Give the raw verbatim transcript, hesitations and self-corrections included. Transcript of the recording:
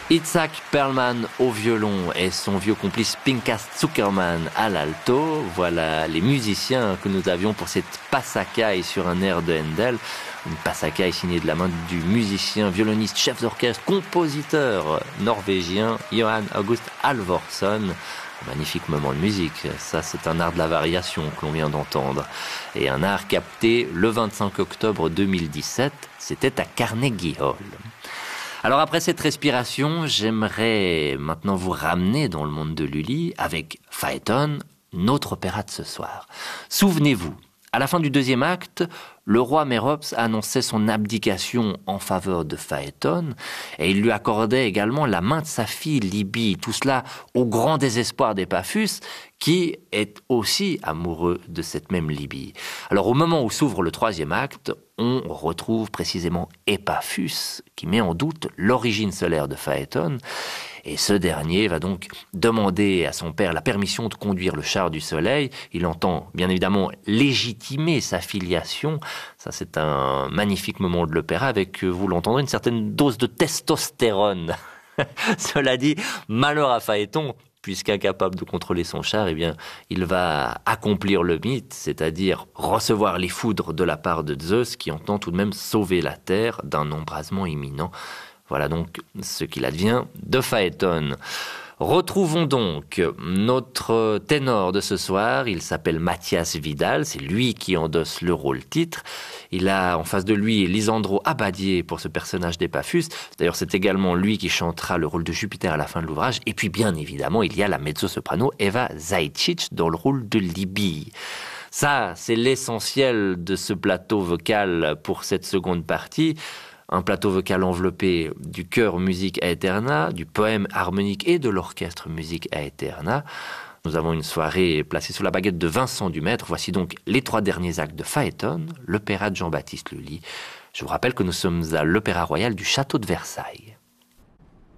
Itzhak Perlman au violon et son vieux complice Pinchas Zuckerman à l'alto. Voilà les musiciens que nous avions pour cette Passacaille sur un air de Handel. Une Passacaille signée de la main du musicien, violoniste, chef d'orchestre, compositeur norvégien Johan August Halvorson. Un magnifique moment de musique. Ça, c'est un art de la variation que l'on vient d'entendre. Et un art capté le vingt-cinq octobre deux mille dix-sept. C'était à Carnegie Hall. Alors après cette respiration, j'aimerais maintenant vous ramener dans le monde de Lully avec Phaéton, notre opéra de ce soir. Souvenez-vous, à la fin du deuxième acte, le roi Mérops annonçait son abdication en faveur de Phaéton et il lui accordait également la main de sa fille Libye. Tout cela au grand désespoir d'Épaphus qui est aussi amoureux de cette même Libye. Alors au moment où s'ouvre le troisième acte, on retrouve précisément Épaphus qui met en doute l'origine solaire de Phaéton. Et ce dernier va donc demander à son père la permission de conduire le char du soleil. Il entend bien évidemment légitimer sa filiation. Ça, c'est un magnifique moment de l'opéra avec, vous l'entendrez, une certaine dose de testostérone. Cela dit, malheur à Phaéton, puisqu'incapable de contrôler son char, eh bien, il va accomplir le mythe, c'est-à-dire recevoir les foudres de la part de Zeus, qui entend tout de même sauver la terre d'un embrasement imminent. Voilà donc ce qu'il advient de Phaéton. Retrouvons donc notre ténor de ce soir. Il s'appelle Mathias Vidal. C'est lui qui endosse le rôle titre. Il a en face de lui Lisandro Abadier pour ce personnage d'Épaphus. D'ailleurs, c'est également lui qui chantera le rôle de Jupiter à la fin de l'ouvrage. Et puis, bien évidemment, il y a la mezzo-soprano Eva Zajcic dans le rôle de Libye. Ça, c'est l'essentiel de ce plateau vocal pour cette seconde partie. Un plateau vocal enveloppé du chœur musique aeterna, du poème harmonique et de l'orchestre musique aeterna. Nous avons une soirée placée sous la baguette de Vincent Dumaître. Voici donc les trois derniers actes de Phaéton, l'opéra de Jean-Baptiste Lully. Je vous rappelle que nous sommes à l'Opéra Royal du Château de Versailles.